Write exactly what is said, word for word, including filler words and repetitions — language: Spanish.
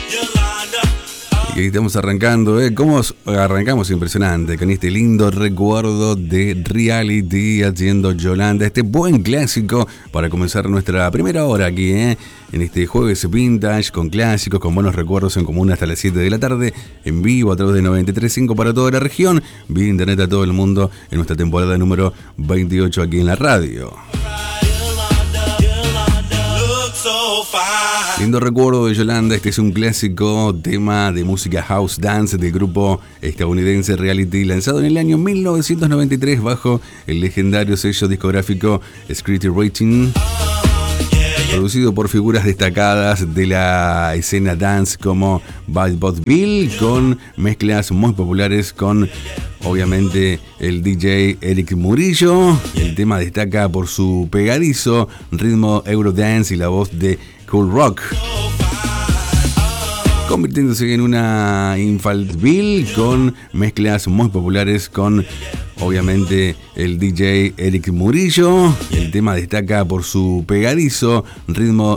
Y estamos arrancando, ¿eh? ¿Cómo arrancamos? Impresionante, con este lindo recuerdo de Reality haciendo Yolanda, este buen clásico para comenzar nuestra primera hora aquí, ¿eh? En este jueves vintage, con clásicos, con buenos recuerdos en común hasta las siete de la tarde, en vivo a través de noventa y tres punto cinco para toda la región, vía internet a todo el mundo en nuestra temporada número veintiocho aquí en la radio. Lindo recuerdo de Yolanda, este es un clásico tema de música house dance del grupo estadounidense Reality, lanzado en el año mil novecientos noventa y tres bajo el legendario sello discográfico Security Rating, producido por figuras destacadas de la escena dance como Bad Bot Bill, con mezclas muy populares con obviamente el D J Eric Murillo. El tema destaca por su pegadizo ritmo Eurodance y la voz de Cool Rock, convirtiéndose en una infaltable con mezclas muy populares con obviamente el D J Eric Murillo. El tema destaca por su pegadizo ritmo